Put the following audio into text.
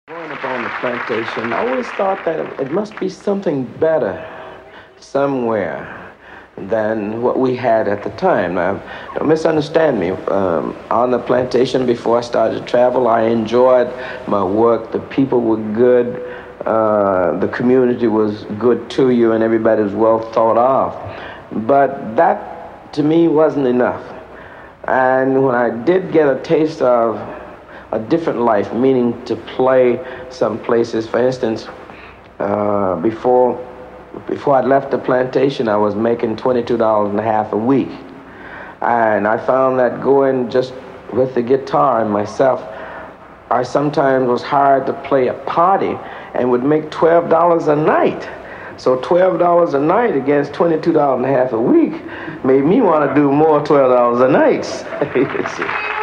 Growing up on the plantation, I always thought that it must be something better somewhere than what we had at the time. Now, don't misunderstand me. On the plantation, before I started to travel, I enjoyed my work. The people were good. The community was good to you, and everybody was well thought of. But that, to me, wasn't enough. And when I did get a taste of a different life, meaning to play some places. For instance, before I left the plantation, I was making $22.50 a week. And I found that going just with the guitar and myself, I sometimes was hired to play a party and would make $12 a night. So $12 a night against $22.50 a week made me want to do more $12 a night.